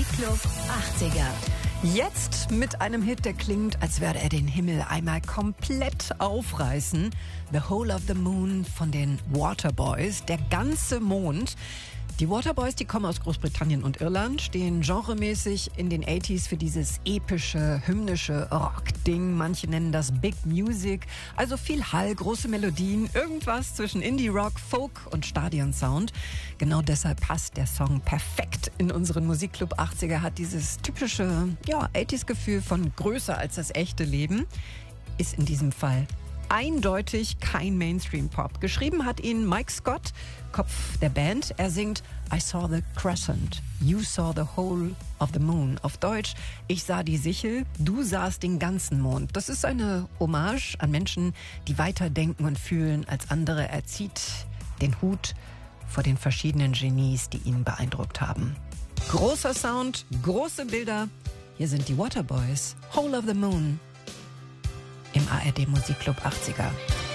Musikclub 80er. Jetzt mit einem Hit, der klingt, als würde er den Himmel einmal komplett aufreißen. The Whole of the Moon von den Waterboys, der ganze Mond. Die Waterboys, die kommen aus Großbritannien und Irland, stehen genremäßig in den 80s für dieses epische, hymnische Rock-Ding. Manche nennen das Big Music, also viel Hall, große Melodien, irgendwas zwischen Indie-Rock, Folk und Stadionsound. Genau deshalb passt der Song perfekt in unseren Musikclub 80er, hat dieses typische 80s-Gefühl von größer als das echte Leben. Ist in diesem Fall eindeutig kein Mainstream-Pop. Geschrieben hat ihn Mike Scott, Kopf der Band. Er singt I saw the crescent, you saw the whole of the moon. Auf Deutsch, ich sah die Sichel, du sahst den ganzen Mond. Das ist eine Hommage an Menschen, die weiter denken und fühlen als andere. Er zieht den Hut vor den verschiedenen Genies, die ihn beeindruckt haben. Großer Sound, große Bilder. Hier sind die Waterboys, Whole of the Moon. Im ARD Musikclub 80er.